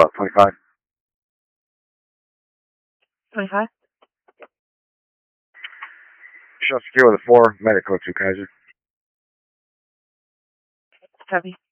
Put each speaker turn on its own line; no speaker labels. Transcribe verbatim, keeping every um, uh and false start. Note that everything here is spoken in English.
uh, twenty-five.
twenty-five?
Show secure with a four, medical to Kaiser.
Copy.